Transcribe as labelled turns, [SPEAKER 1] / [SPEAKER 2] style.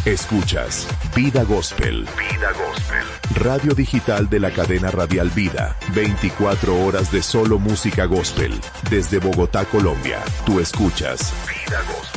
[SPEAKER 1] Escuchas Vida Gospel. Vida Gospel. Radio digital de la cadena radial Vida. 24 horas de solo música gospel. Desde Bogotá, Colombia. Tú escuchas Vida Gospel.